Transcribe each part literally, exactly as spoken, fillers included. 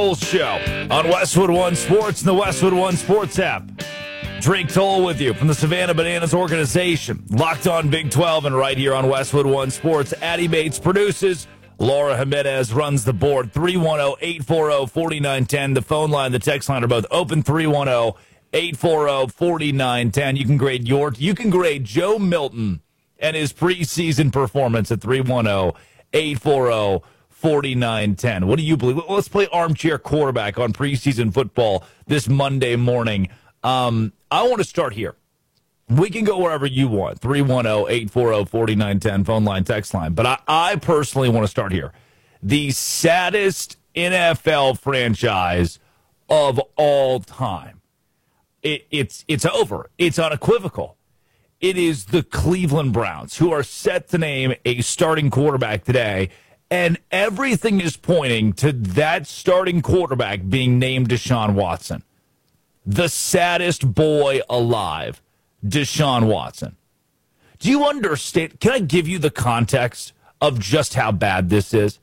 Show on Westwood One Sports and the Westwood One Sports app. Drake Toll with you from the Savannah Bananas organization. Locked on Big twelve and right here on Westwood One Sports. Addie Bates produces. Laura Jimenez runs the board. three one zero, eight four zero, four nine one zero. The phone line, the text line are both open. three one zero, eight four zero, four nine one zero. You can grade your, you can grade Joe Milton and his preseason performance at three one zero, eight four zero, four nine one zero. What do you believe? Let's play armchair quarterback on preseason football this Monday morning. Um, I want to start here. We can go wherever you want. three one zero, eight four zero, four nine one zero, phone line, text line. But I, I personally want to start here. The saddest N F L franchise of all time. It, it's, it's over. It's unequivocal. It is the Cleveland Browns, who are set to name a starting quarterback today. And everything is pointing to that starting quarterback being named Deshaun Watson. The saddest boy alive, Deshaun Watson. Do you understand? Can I give you the context of just how bad this is?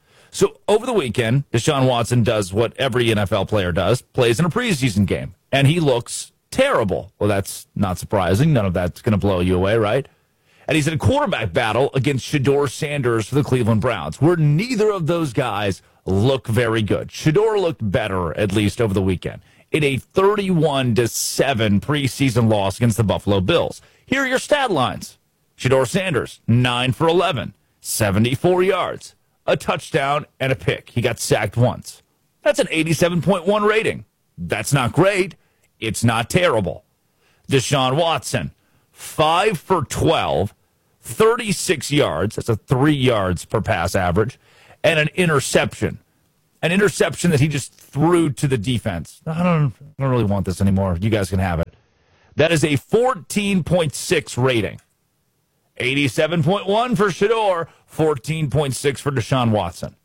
So over the weekend, Deshaun Watson does what every N F L player does, plays in a preseason game, and he looks terrible. Well, that's not surprising. None of that's going to blow you away, right? And he's in a quarterback battle against Shedeur Sanders for the Cleveland Browns, where neither of those guys look very good. Shedeur looked better, at least over the weekend, in a thirty-one to seven preseason loss against the Buffalo Bills. Here are your stat lines. Shedeur Sanders, nine for eleven, seventy-four yards, a touchdown, and a pick. He got sacked once. That's an eighty-seven point one rating. That's not great. It's not terrible. Deshaun Watson, five for twelve, thirty-six yards. That's a three yards per pass average, and an interception. An interception that he just threw to the defense. I don't, I don't really want this anymore. You guys can have it. That is a fourteen point six rating. eighty-seven point one for Shedeur, fourteen point six for Deshaun Watson.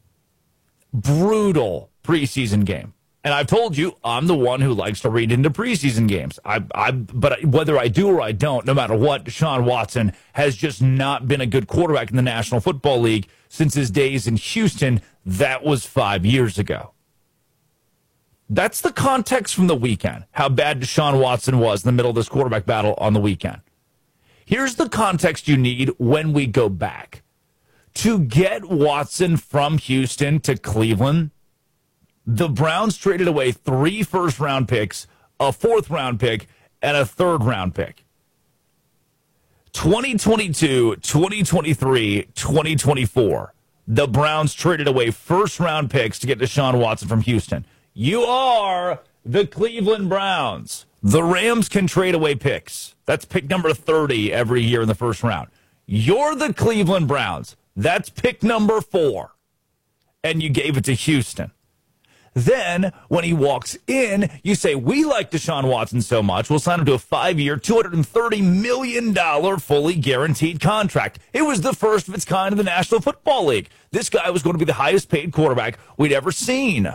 Brutal preseason game. And I've told you, I'm the one who likes to read into preseason games. I, I, but whether I do or I don't, no matter what, Deshaun Watson has just not been a good quarterback in the National Football League since his days in Houston. That was five years ago. That's the context from the weekend, how bad Deshaun Watson was in the middle of this quarterback battle on the weekend. Here's the context you need when we go back. To get Watson from Houston to Cleveland, the Browns traded away three first-round picks, a fourth-round pick, and a third-round pick. twenty twenty-two, twenty twenty-three, twenty twenty-four, the Browns traded away first-round picks to get Deshaun Watson from Houston. You are the Cleveland Browns. The Rams can trade away picks. That's pick number thirty every year in the first round. You're the Cleveland Browns. That's pick number four. And you gave it to Houston. Then, when he walks in, you say, we like Deshaun Watson so much, we'll sign him to a five-year, two hundred thirty million dollars fully guaranteed contract. It was the first of its kind in the National Football League. This guy was going to be the highest-paid quarterback we'd ever seen.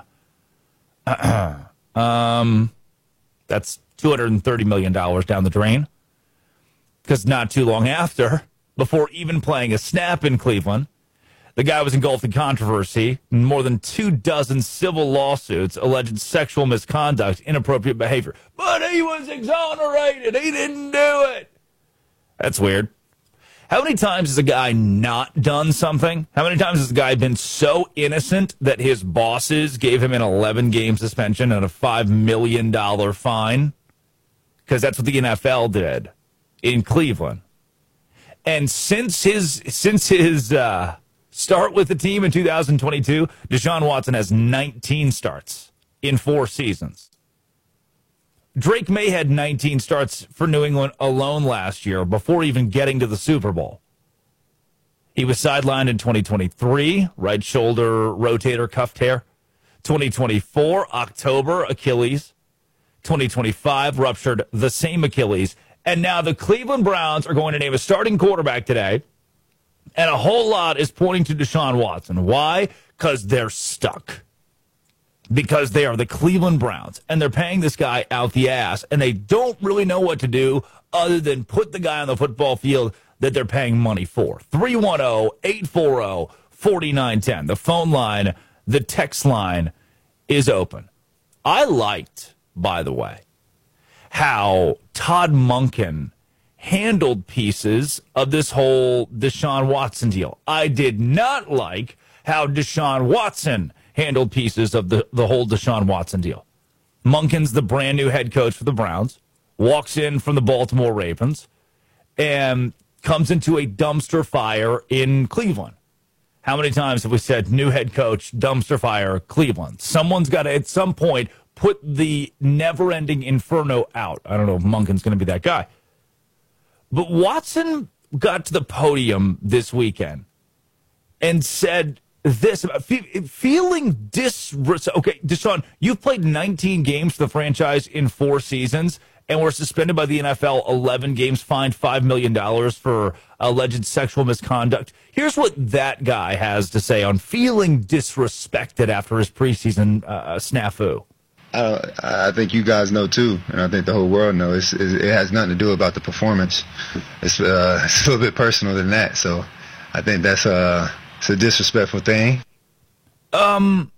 um, that's two hundred thirty million dollars down the drain. Because not too long after, before even playing a snap in Cleveland, the guy was engulfed in controversy, more than two dozen civil lawsuits, alleged sexual misconduct, inappropriate behavior. But he was exonerated. He didn't do it. That's weird. How many times has a guy not done something? How many times has a guy been so innocent that his bosses gave him an eleven-game suspension and a five million dollars fine? Because that's what the N F L did in Cleveland. And since his since his uh, start with the team in two thousand twenty-two, Deshaun Watson has nineteen starts in four seasons. Drake May had nineteen starts for New England alone last year before even getting to the Super Bowl. He was sidelined in twenty twenty-three, right shoulder rotator cuff tear. twenty twenty-four, October, Achilles. twenty twenty-five, ruptured the same Achilles. And now the Cleveland Browns are going to name a starting quarterback today. And a whole lot is pointing to Deshaun Watson. Why? Because they're stuck. Because they are the Cleveland Browns. And they're paying this guy out the ass. And they don't really know what to do other than put the guy on the football field that they're paying money for. three one zero, eight four zero, four nine one zero. The phone line, the text line is open. I liked, by the way, how Todd Monken handled pieces of this whole Deshaun Watson deal. I did not like how Deshaun Watson handled pieces of the, the whole Deshaun Watson deal. Monken's the brand new head coach for the Browns, walks in from the Baltimore Ravens, and comes into a dumpster fire in Cleveland. How many times have we said new head coach, dumpster fire, Cleveland? Someone's got to, at some point, put the never-ending inferno out. I don't know if Monken's going to be that guy. But Watson got to the podium this weekend and said this about fe- feeling dis. Okay, Deshaun, you've played nineteen games for the franchise in four seasons, and were suspended by the N F L eleven games, fined five million dollars for alleged sexual misconduct. Here's what that guy has to say on feeling disrespected after his preseason uh, snafu. Uh, I think you guys know too, and I think the whole world knows. It's, it has nothing to do about the performance. It's, uh, it's a little bit personal than that. So I think that's uh, it's a disrespectful thing. Um.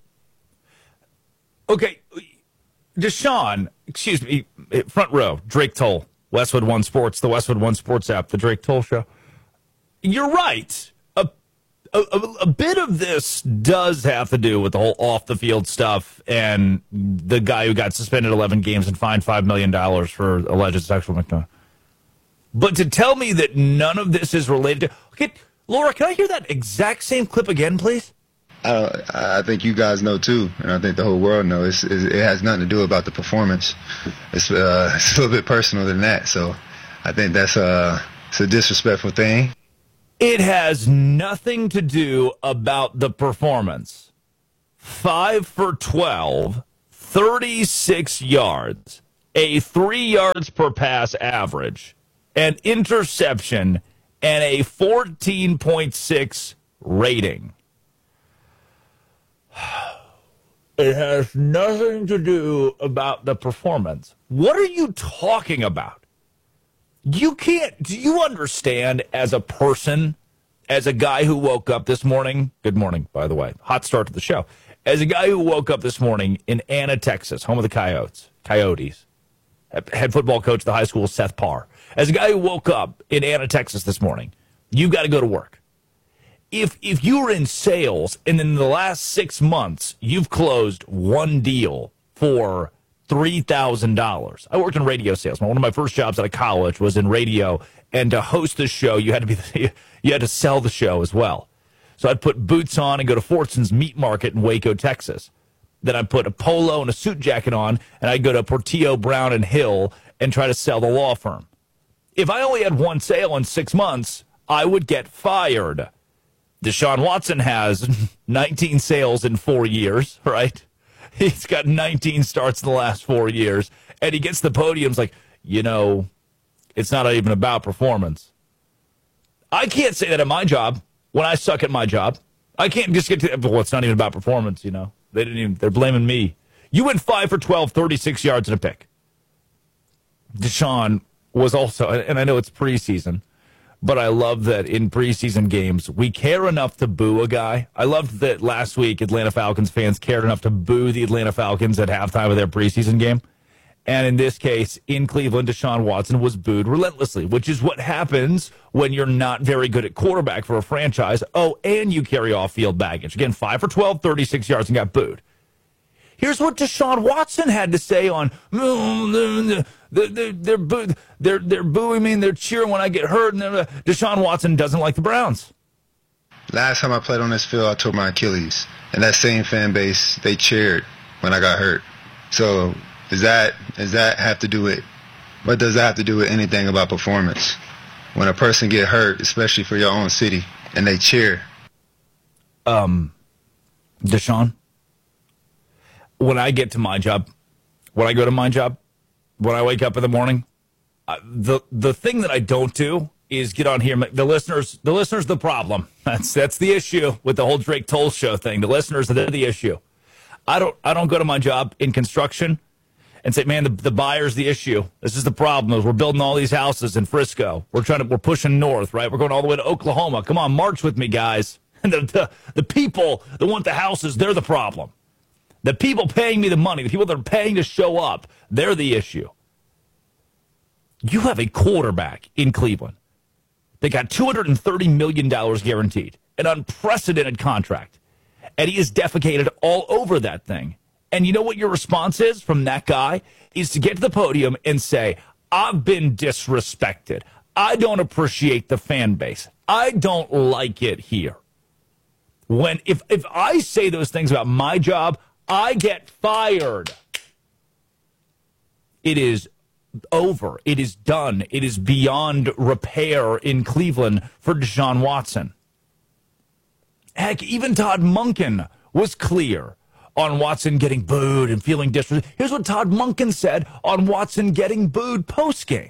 Okay, Deshaun. Excuse me. Front row. Drake Toll, Westwood One Sports, the Westwood One Sports app, the Drake Toll Show. You're right. A, a bit of this does have to do with the whole off-the-field stuff and the guy who got suspended eleven games and fined five million dollars for alleged sexual misconduct. But to tell me that none of this is related to... Okay, Laura, can I hear that exact same clip again, please? Uh, I think you guys know too, and I think the whole world knows. It's, it has nothing to do about the performance. It's, uh, it's a little bit personal than that. So I think that's uh, it's a disrespectful thing. It has nothing to do about the performance. Five for twelve, thirty-six yards, a three yards per pass average, an interception, and a fourteen point six rating. It has nothing to do about the performance. What are you talking about? You can't, do you understand as a person, as a guy who woke up this morning, good morning, by the way, hot start to the show, as a guy who woke up this morning in Anna, Texas, home of the Coyotes, Coyotes, head football coach at the high school, Seth Parr. As a guy who woke up in Anna, Texas this morning, you've got to go to work. If, if you were in sales and in the last six months, you've closed one deal for three thousand dollars. I worked in radio sales. One of my first jobs out of college was in radio, and to host the show, you had to be you had to sell the show as well. So I'd put boots on and go to Fortson's Meat Market in Waco, Texas. Then I'd put a polo and a suit jacket on, and I'd go to Portillo, Brown, and Hill and try to sell the law firm. If I only had one sale in six months, I would get fired. Deshaun Watson has nineteen sales in four years, right? He's got nineteen starts in the last four years, and he gets the podium's like, you know, it's not even about performance. I can't say that at my job when I suck at my job. I can't just get to, well, it's not even about performance, you know. They didn't even, they're blaming me. You went five for twelve, thirty-six yards and a pick. Deshaun was also, and I know it's preseason, but I love that in preseason games, we care enough to boo a guy. I loved that last week Atlanta Falcons fans cared enough to boo the Atlanta Falcons at halftime of their preseason game. And in this case, in Cleveland, Deshaun Watson was booed relentlessly, which is what happens when you're not very good at quarterback for a franchise. Oh, and you carry off-field baggage. Again, five for twelve, thirty-six yards, and got booed. Here's what Deshaun Watson had to say on, they're, they're, they're, boo, they're, they're booing me and they're cheering when I get hurt. And Deshaun Watson doesn't like the Browns. Last time I played on this field, I tore my Achilles. And that same fan base, they cheered when I got hurt. So does that, does that have to do with, what does that have to do with anything about performance? When a person get hurt, especially for your own city, and they cheer. Um, Deshaun? When I get to my job, when I go to my job, when I wake up in the morning, uh, the the thing that I don't do is get on here. The listeners, the listeners, the problem. That's that's the issue with the whole Drake Toll Show thing. The listeners, they're the issue. I don't I don't go to my job in construction and say, man, the the buyer's the issue. This is the problem. Is we're building all these houses in Frisco. We're trying to we're pushing north, right? We're going all the way to Oklahoma. Come on, march with me, guys. And the the, the people that want the houses, they're the problem. The people paying me the money, the people that are paying to show up, they're the issue. You have a quarterback in Cleveland. They got two hundred thirty million dollars guaranteed, an unprecedented contract. And he is defecated all over that thing. And you know what your response is from that guy? Is to get to the podium and say, I've been disrespected. I don't appreciate the fan base. I don't like it here. When if if I say those things about my job, I get fired. It is over. It is done. It is beyond repair in Cleveland for Deshaun Watson. Heck, even Todd Monken was clear on Watson getting booed and feeling disrespected. Here's what Todd Monken said on Watson getting booed post-game.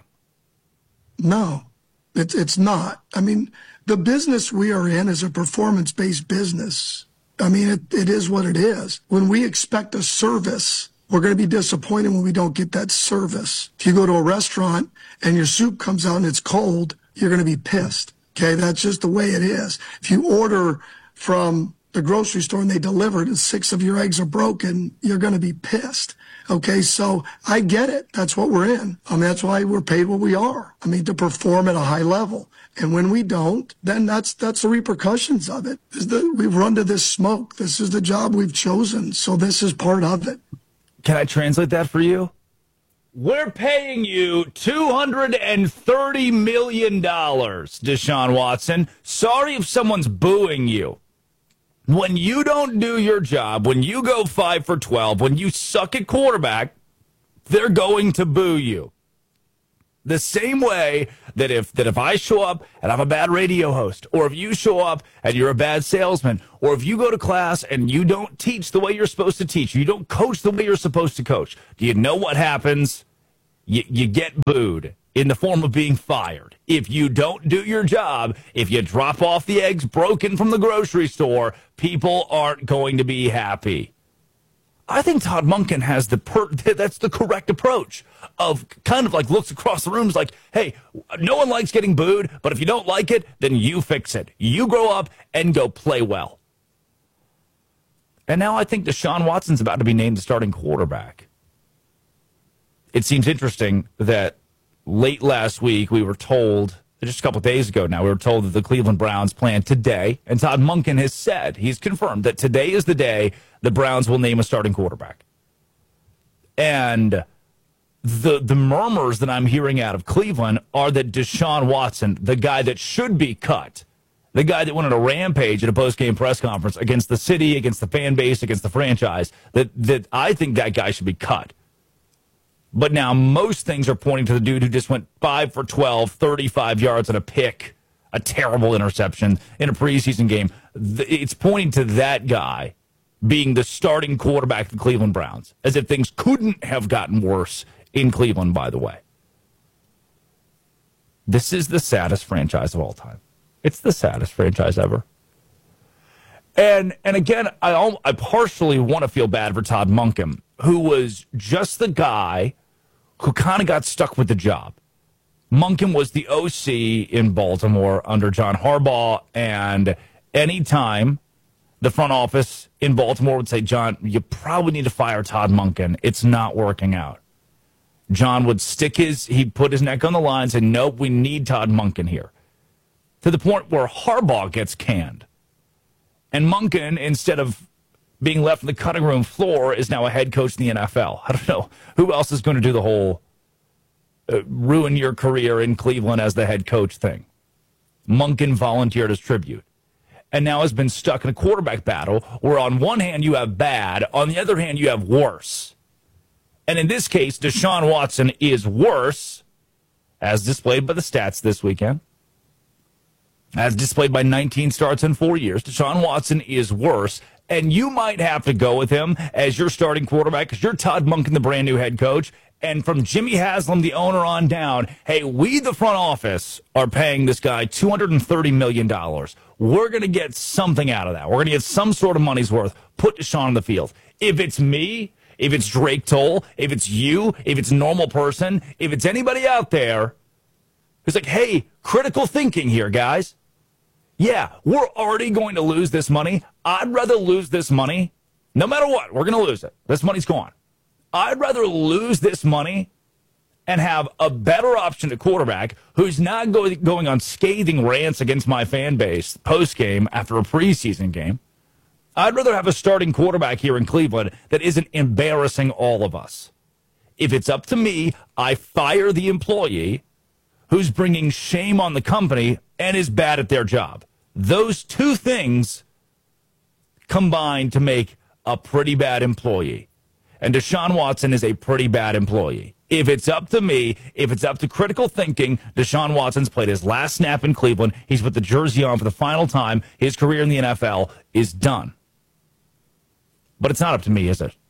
No, it's it's not. I mean, the business we are in is a performance-based business. I mean, it, it is what it is. When we expect a service, we're going to be disappointed when we don't get that service. If you go to a restaurant and your soup comes out and it's cold, you're going to be pissed. Okay, that's just the way it is. If you order from the grocery store and they deliver it and six of your eggs are broken, you're going to be pissed. Okay, so I get it. That's what we're in. I mean, that's why we're paid what we are. I mean, to perform at a high level. And when we don't, then that's that's the repercussions of it. Is that we've run to this smoke. This is the job we've chosen. So this is part of it. Can I translate that for you? We're paying you two hundred thirty million dollars, Deshaun Watson. Sorry if someone's booing you. When you don't do your job, when you go five for twelve, when you suck at quarterback, they're going to boo you. The same way that if that if I show up and I'm a bad radio host, or if you show up and you're a bad salesman, or if you go to class and you don't teach the way you're supposed to teach, you don't coach the way you're supposed to coach, do you know what happens? You, you get booed in the form of being fired. If you don't do your job, if you drop off the eggs broken from the grocery store, people aren't going to be happy. I think Todd Monken has the per- that's the correct approach of kind of like looks across the rooms like, hey, no one likes getting booed, but if you don't like it, then you fix it. You grow up and go play well. And now I think Deshaun Watson's about to be named the starting quarterback. It seems interesting that late last week we were told, just a couple of days ago now, we were told that the Cleveland Browns plan today, and Todd Monken has said, he's confirmed that today is the day the Browns will name a starting quarterback. And the the murmurs that I'm hearing out of Cleveland are that Deshaun Watson, the guy that should be cut, the guy that went on a rampage at a post-game press conference against the city, against the fan base, against the franchise, that, that I think that guy should be cut. But now most things are pointing to the dude who just went five for twelve, thirty-five yards and a pick, a terrible interception in a preseason game. It's pointing to that guy being the starting quarterback of the Cleveland Browns, as if things couldn't have gotten worse in Cleveland, by the way. This is the saddest franchise of all time. It's the saddest franchise ever. And and again, I, I partially want to feel bad for Todd Monken, who was just the guy who kind of got stuck with the job. Monken was the O C in Baltimore under John Harbaugh, and anytime the front office in Baltimore would say, John, you probably need to fire Todd Monken. It's not working out. John would stick his, he'd put his neck on the line and say, nope, we need Todd Monken here. To the point where Harbaugh gets canned. And Monken, instead of being left on the cutting room floor, is now a head coach in the N F L. I don't know who else is going to do the whole uh, ruin your career in Cleveland as the head coach thing. Monken volunteered as tribute. And now has been stuck in a quarterback battle where on one hand you have bad, on the other hand you have worse. And in this case, Deshaun Watson is worse, as displayed by the stats this weekend. As displayed by nineteen starts in four years, Deshaun Watson is worse. And you might have to go with him as your starting quarterback because you're Todd Monken, the brand new head coach. And from Jimmy Haslam, the owner, on down, hey, we, the front office, are paying this guy two hundred thirty million dollars. We're going to get something out of that. We're going to get some sort of money's worth. Put Deshaun on the field. If it's me, if it's Drake Toll, if it's you, if it's a normal person, if it's anybody out there who's like, hey, critical thinking here, guys. Yeah, we're already going to lose this money. I'd rather lose this money No matter what, we're going to lose it. This money's gone. I'd rather lose this money and have a better option at quarterback who's not go- going on scathing rants against my fan base post-game after a preseason game. I'd rather have a starting quarterback here in Cleveland that isn't embarrassing all of us. If it's up to me, I fire the employee who's bringing shame on the company and is bad at their job. Those two things combine to make a pretty bad employee. And Deshaun Watson is a pretty bad employee. If it's up to me, if it's up to critical thinking, Deshaun Watson's played his last snap in Cleveland. He's put the jersey on for the final time. His career in the N F L is done. But it's not up to me, is it?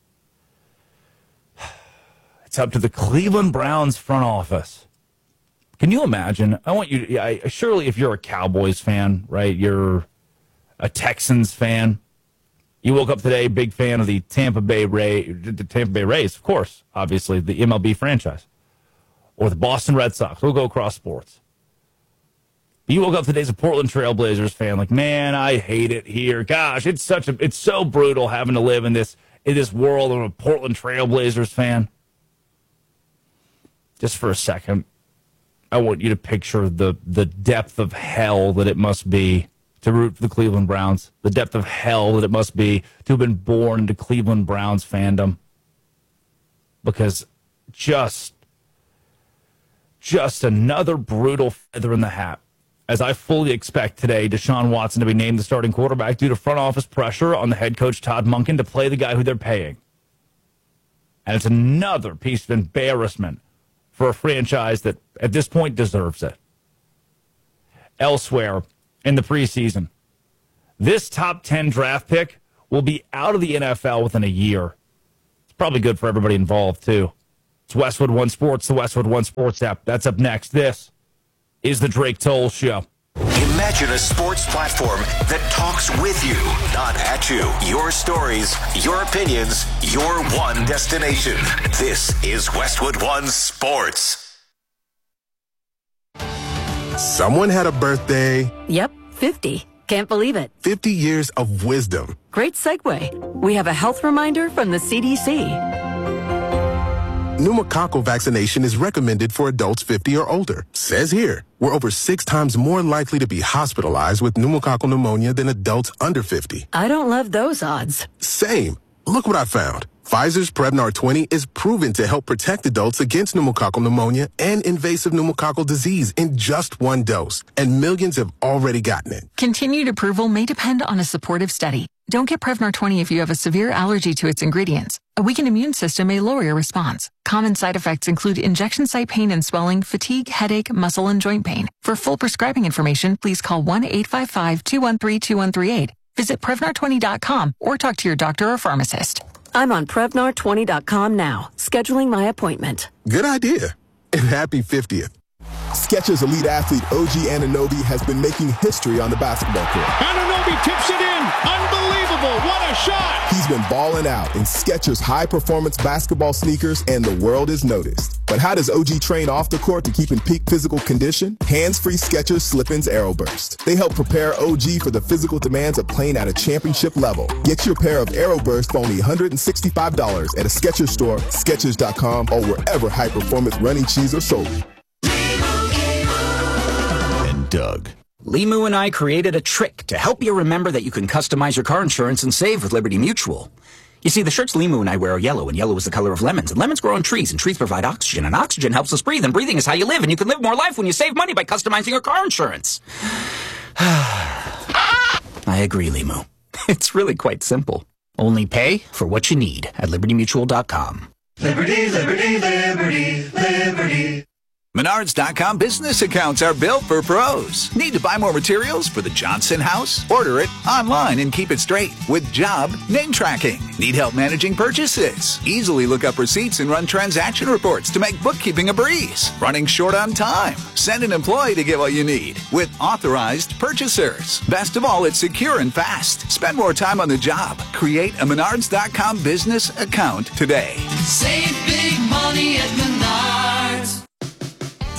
It's up to the Cleveland Browns front office. Can you imagine? I want you to, I, surely if you're a Cowboys fan, right, you're a Texans fan, you woke up today, big fan of the Tampa Bay Ray, the Tampa Bay Rays, of course, obviously, the M L B franchise, or the Boston Red Sox. We'll go across sports. You woke up today as a Portland Trail Blazers fan, like, man, I hate it here. Gosh, it's such a, it's so brutal having to live in this in this world of a Portland Trail Blazers fan. Just for a second, I want you to picture the the depth of hell that it must be to root for the Cleveland Browns, the depth of hell that it must be to have been born into Cleveland Browns fandom. Because just, just another brutal feather in the hat. As I fully expect today, Deshaun Watson to be named the starting quarterback due to front office pressure on the head coach Todd Monken to play the guy who they're paying. And it's another piece of embarrassment for a franchise that at this point deserves it. Elsewhere in the preseason, this top ten draft pick will be out of the N F L within a year. It's probably good for everybody involved, too. It's Westwood One Sports, the Westwood One Sports app. That's up next. This is the Drake Toll Show. Imagine a sports platform that talks with you, not at you. Your stories, your opinions, your one destination. This is Westwood One Sports. Someone had a birthday. Yep, fifty. Can't believe it. fifty years of wisdom. Great segue. We have a health reminder from the C D C. Pneumococcal vaccination is recommended for adults fifty or older. Says here, we're over six times more likely to be hospitalized with pneumococcal pneumonia than adults under fifty. I don't love those odds. Same. Look what I found. Pfizer's Prevnar twenty is proven to help protect adults against pneumococcal pneumonia and invasive pneumococcal disease in just one dose, and millions have already gotten it. Continued approval may depend on a supportive study. Don't get Prevnar twenty if you have a severe allergy to its ingredients. A weakened immune system may lower your response. Common side effects include injection site pain and swelling, fatigue, headache, muscle, and joint pain. For full prescribing information, please call one eight five five, two one three, two one three eight. Visit Prevnar twenty dot com or talk to your doctor or pharmacist. I'm on Prevnar twenty dot com now, scheduling my appointment. Good idea. And happy fiftieth. Skechers elite athlete O G Anunoby has been making history on the basketball court. Anunoby tips it in. Unbelievable. What a shot. He's been balling out in Skechers high-performance basketball sneakers, and the world is noticed. But how does O G train off the court to keep in peak physical condition? Hands-free Skechers Slip-ins Aeroburst. They help prepare O G for the physical demands of playing at a championship level. Get your pair of Aeroburst for only one hundred sixty-five dollars at a Skechers store, Skechers dot com, or wherever high-performance running shoes are sold. And Doug. Limu and I created a trick to help you remember that you can customize your car insurance and save with Liberty Mutual. You see, the shirts Limu and I wear are yellow, and yellow is the color of lemons, and lemons grow on trees, and trees provide oxygen, and oxygen helps us breathe, and breathing is how you live, and you can live more life when you save money by customizing your car insurance. I agree, Limu. It's really quite simple. Only pay for what you need at Liberty Mutual dot com. Liberty, Liberty, Liberty, Liberty. Menards dot com business accounts are built for pros. Need to buy more materials for the Johnson house? Order it online and keep it straight with job name tracking. Need help managing purchases? Easily look up receipts and run transaction reports to make bookkeeping a breeze. Running short on time? Send an employee to get what you need with authorized purchasers. Best of all, it's secure and fast. Spend more time on the job. Create a Menards dot com business account today. Save big money at Menards.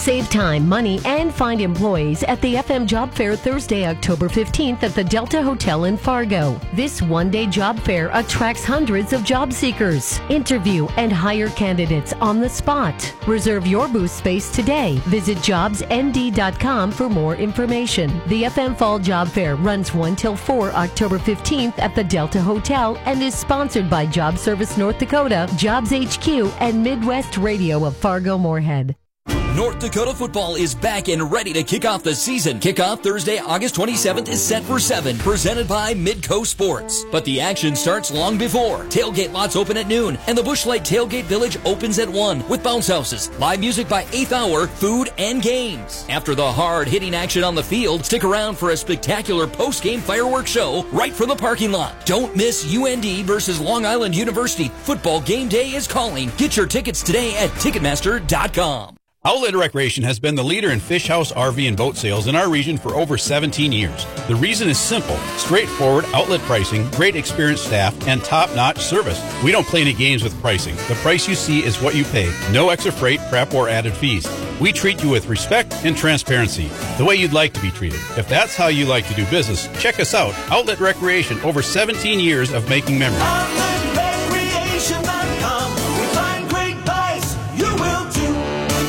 Save time, money, and find employees at the F M Job Fair Thursday, October fifteenth at the Delta Hotel in Fargo. This one-day job fair attracts hundreds of job seekers. Interview and hire candidates on the spot. Reserve your booth space today. Visit jobs n d dot com for more information. The F M Fall Job Fair runs one till four October fifteenth at the Delta Hotel and is sponsored by Job Service North Dakota, Jobs H Q, and Midwest Radio of Fargo-Moorhead. North Dakota football is back and ready to kick off the season. Kickoff Thursday, August twenty-seventh is set for seven, presented by Midco Sports. But the action starts long before. Tailgate lots open at noon, and the Busch Light Tailgate Village opens at one with bounce houses, live music by eighth hour, food, and games. After the hard-hitting action on the field, stick around for a spectacular post-game fireworks show right from the parking lot. Don't miss U N D versus Long Island University. Football game day is calling. Get your tickets today at Ticketmaster dot com. Outlet Recreation has been the leader in fish house, R V, and boat sales in our region for over seventeen years. The reason is simple. Straightforward outlet pricing, great experienced staff, and top-notch service. We don't play any games with pricing. The price you see is what you pay. No extra freight, prep, or added fees. We treat you with respect and transparency, the way you'd like to be treated. If that's how you like to do business, check us out. Outlet Recreation, over seventeen years of making memories. outlet recreation dot com. We find great buys. You will too.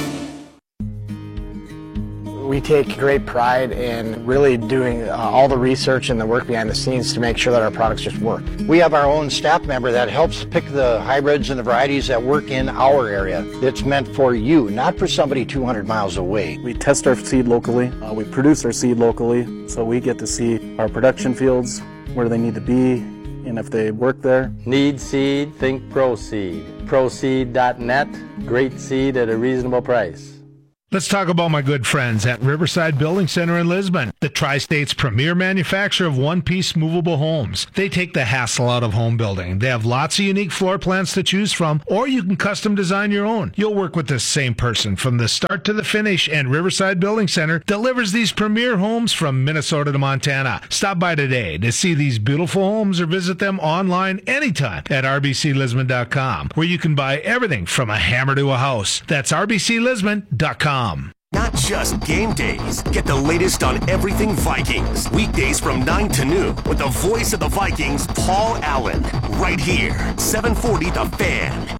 We take great pride in really doing uh, all the research and the work behind the scenes to make sure that our products just work. We have our own staff member that helps pick the hybrids and the varieties that work in our area. It's meant for you, not for somebody two hundred miles away. We test our seed locally. Uh, we produce our seed locally, so we get to see our production fields, where they need to be, and if they work there. Need seed? Think ProSeed. ProSeed dot net. Great seed at a reasonable price. Let's talk about my good friends at Riverside Building Center in Lisbon, the Tri-State's premier manufacturer of one-piece movable homes. They take the hassle out of home building. They have lots of unique floor plans to choose from, or you can custom design your own. You'll work with the same person from the start to the finish, and Riverside Building Center delivers these premier homes from Minnesota to Montana. Stop by today to see these beautiful homes or visit them online anytime at r b c lisbon dot com, where you can buy everything from a hammer to a house. That's r b c lisbon dot com. Not just game days. Get the latest on everything Vikings. Weekdays from nine to noon with the voice of the Vikings, Paul Allen. Right here, seven forty The Fan.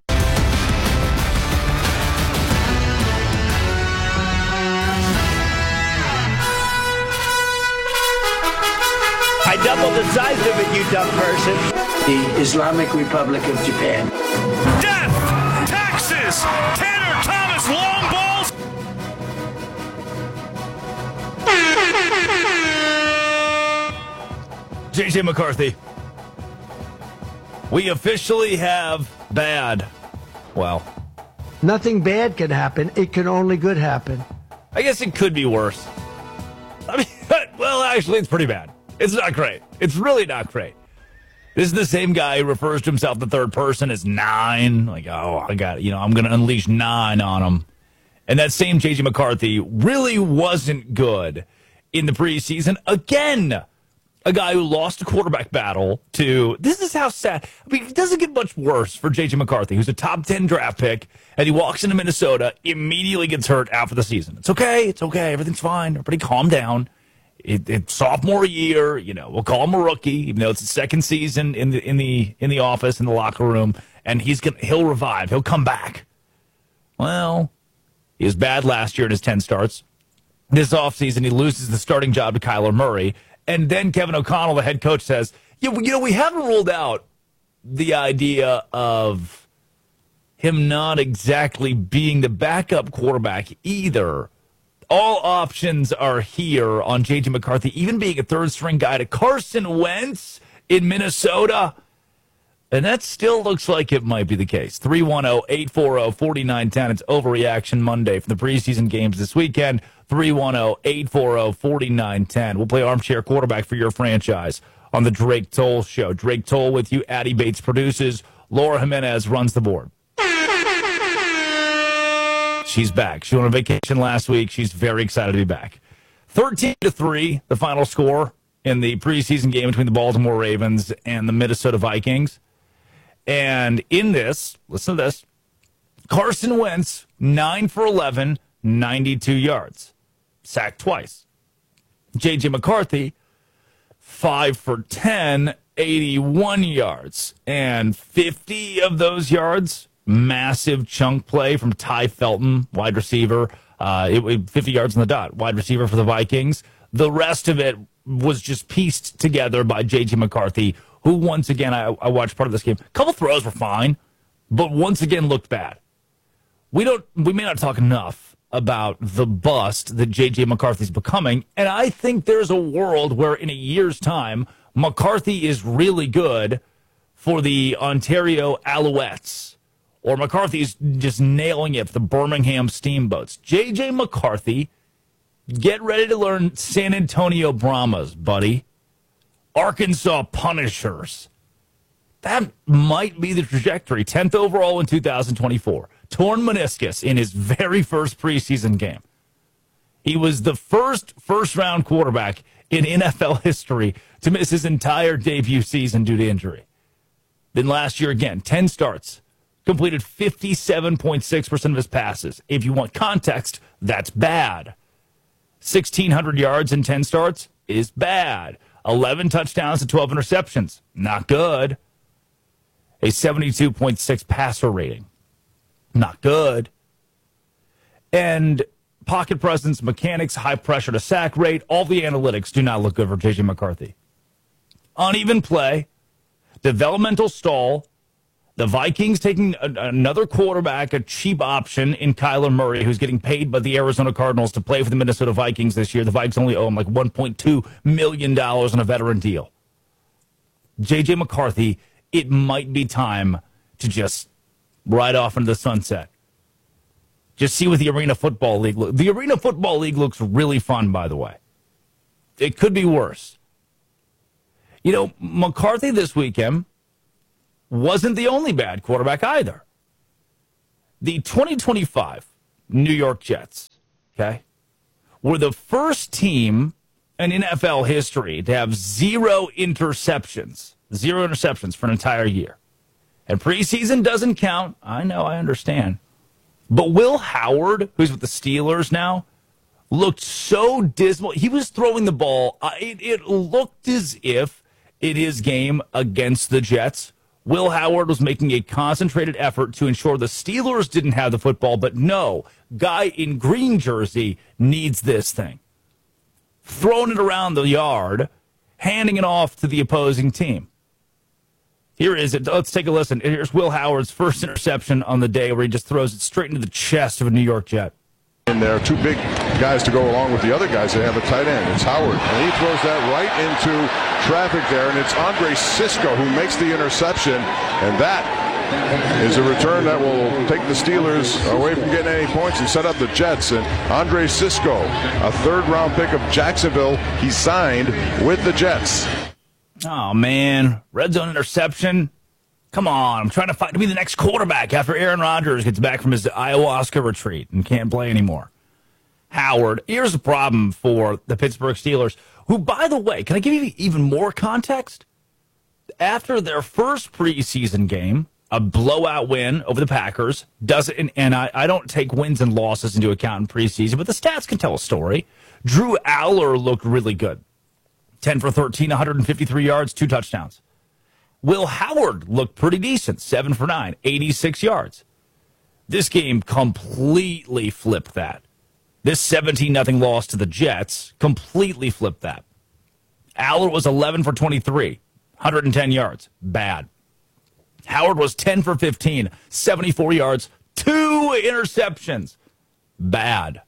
I doubled the size of it, you dumb person. The Islamic Republic of Japan. Death! Taxes! Tanner Thomas long balls! J J McCarthy. We officially have bad. Well, nothing bad can happen. It can only good happen. I guess it could be worse. I mean, well, actually, it's pretty bad. It's not great. It's really not great. This is the same guy who refers to himself the third person as nine. Like, oh, I got it. You know, I'm going to unleash nine on him. And that same J J McCarthy really wasn't good in the preseason. Again, a guy who lost a quarterback battle to, this is how sad, I mean, it doesn't get much worse for J J McCarthy, who's a top ten draft pick, and he walks into Minnesota, immediately gets hurt after the season. It's okay, it's okay, everything's fine, everybody calm down. It, it's sophomore year, you know, we'll call him a rookie, even though it's his second season in the in the in the office, in the locker room, and he's gonna he'll revive, he'll come back. Well, he was bad last year in his ten starts. This offseason, he loses the starting job to Kyler Murray. And then Kevin O'Connell, the head coach, says, yeah, well, you know, we haven't ruled out the idea of him not exactly being the backup quarterback either. All options are here on J J McCarthy, even being a third-string guy to Carson Wentz in Minnesota. And that still looks like it might be the case. three one zero, eight four zero, four nine one zero. It's Overreaction Monday for the preseason games this weekend. three one zero, eight four zero, four nine one zero. We'll play Armchair Quarterback for your franchise on the Drake Toll Show. Drake Toll with you. Addie Bates produces. Laura Jimenez runs the board. She's back. She went on vacation last week. She's very excited to be back. thirteen to three, the final score in the preseason game between the Baltimore Ravens and the Minnesota Vikings. And in this, listen to this, Carson Wentz, nine for eleven, ninety-two yards, sacked twice. J J. McCarthy, five for ten, eighty-one yards, and fifty of those yards, massive chunk play from Ty Felton, wide receiver, uh, it, it, fifty yards on the dot, wide receiver for the Vikings. The rest of it was just pieced together by J J. McCarthy, who once again, I, I watched part of this game. A couple throws were fine, but once again looked bad. We don't. We may not talk enough about the bust that J J. McCarthy's becoming, and I think there's a world where in a year's time, McCarthy is really good for the Ontario Alouettes, or McCarthy's just nailing it for the Birmingham Steamboats. J J. McCarthy, get ready to learn San Antonio Brahmas, buddy. Arkansas Punishers. That might be the trajectory. tenth overall in two thousand twenty-four. Torn meniscus in his very first preseason game. He was the first first-round quarterback in N F L history to miss his entire debut season due to injury. Then last year again, ten starts, completed fifty-seven point six percent of his passes. If you want context, that's bad. sixteen hundred yards in ten starts is bad. eleven touchdowns and twelve interceptions, not good. A seventy-two point six passer rating, not good. And pocket presence, mechanics, high pressure to sack rate, all the analytics do not look good for J J. McCarthy. Uneven play, developmental stall, the Vikings taking a, another quarterback, a cheap option in Kyler Murray, who's getting paid by the Arizona Cardinals to play for the Minnesota Vikings this year. The Vikings only owe him like one point two million dollars on a veteran deal. J J. McCarthy, it might be time to just ride off into the sunset. Just see what the Arena Football League looks. The Arena Football League looks really fun, by the way. It could be worse. You know, McCarthy this weekend wasn't the only bad quarterback either. The twenty twenty-five New York Jets, okay, were the first team in N F L history to have zero interceptions. Zero interceptions for an entire year. And preseason doesn't count. I know, I understand. But Will Howard, who's with the Steelers now, looked so dismal. He was throwing the ball. Uh, it, it looked as if in his game against the Jets, Will Howard was making a concentrated effort to ensure the Steelers didn't have the football. But no, guy in green jersey needs this thing. Throwing it around the yard, handing it off to the opposing team. Here is it. Let's take a listen. Here's Will Howard's first interception on the day where he just throws it straight into the chest of a New York Jet. And there are two big guys to go along with the other guys that have a tight end. It's Howard, and he throws that right into traffic there, and it's Andre Cisco who makes the interception, and that is a return that will take the Steelers away from getting any points and set up the Jets. And Andre Cisco, a third-round pick of Jacksonville, he signed with the Jets. Oh, man. Red zone interception. Come on. I'm trying to fight to be the next quarterback after Aaron Rodgers gets back from his ayahuasca retreat and can't play anymore. Howard. Here's the problem for the Pittsburgh Steelers, who, by the way, can I give you even more context? After their first preseason game, a blowout win over the Packers, doesn't, and, and I, I don't take wins and losses into account in preseason, but the stats can tell a story. Drew Aller looked really good. ten for thirteen, one hundred fifty-three yards, two touchdowns. Will Howard looked pretty decent, seven for nine, eighty-six yards. This game completely flipped that. This seventeen nothing loss to the Jets completely flipped that. Aller was eleven for twenty-three, one hundred ten yards. Bad. Howard was ten for fifteen, seventy-four yards, two interceptions. Bad.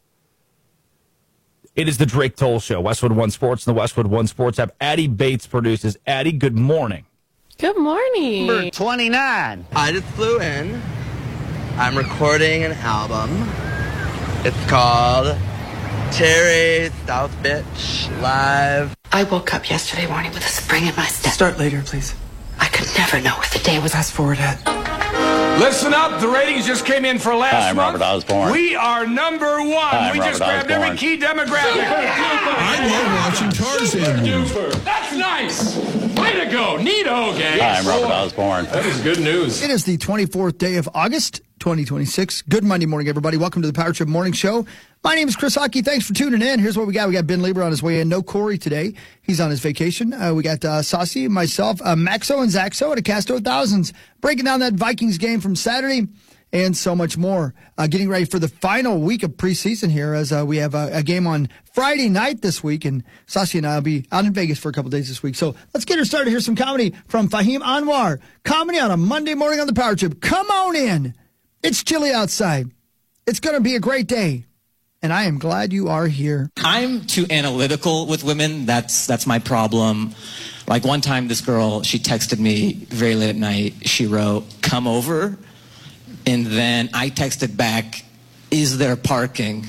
It is the Drake Toll Show, Westwood One Sports and the Westwood One Sports app. Addie Bates produces. Addie, good morning. Good morning. Number twenty-nine. I just flew in. I'm recording an album. It's called Terry South Bitch Live. I woke up yesterday morning with a spring in my step. Start later, please. I could never know if the day was... Fast forward ahead. Listen up, the ratings just came in for last Hi, I'm month. Robert Osborne. We are number one. Hi, I'm we Robert just grabbed Osborne. every key demographic. I love watching Tarzan. That's nice. Way to go. Neato, gang. Hi, I'm Robert Osborne. That is good news. It is the twenty-fourth day of August, twenty twenty-six. Good Monday morning, everybody. Welcome to the Power Trip Morning Show. My name is Chris Hockey. Thanks for tuning in. Here's what we got. We got Ben Lieber on his way in. No Corey today. He's on his vacation. Uh, we got uh, Saucy, myself, uh, Maxo, and Zaxo at Acasto Thousands. Breaking down that Vikings game from Saturday and so much more. Uh, getting ready for the final week of preseason here as uh, we have a, a game on Friday night this week. And Saucy and I will be out in Vegas for a couple days this week. So let's get her started. Here's some comedy from Fahim Anwar. Comedy on a Monday morning on the Power Trip. Come on in. It's chilly outside. It's going to be a great day. And I am glad you are here. I'm too analytical with women. That's that's my problem. Like one time this girl, she texted me very late at night. She wrote, "Come over." And then I texted back, "Is there parking?"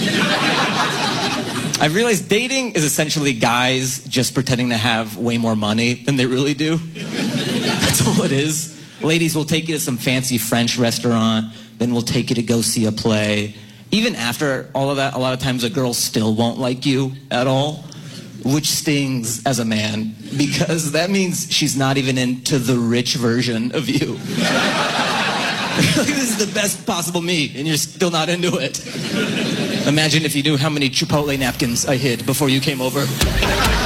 I realized dating is essentially guys just pretending to have way more money than they really do. That's all it is. Ladies will take you to some fancy French restaurant, then we'll take you to go see a play. Even after all of that, a lot of times a girl still won't like you at all, which stings as a man, because that means she's not even into the rich version of you. Like, this is the best possible me, and you're still not into it. Imagine if you knew how many Chipotle napkins I hid before you came over.